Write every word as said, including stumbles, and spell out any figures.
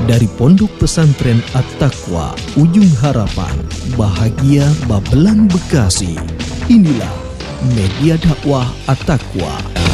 Dari Pondok Pesantren At-Taqwa, Ujung Harapan, Bahagia Babelan, Bekasi. Inilah media dakwah At-Taqwa.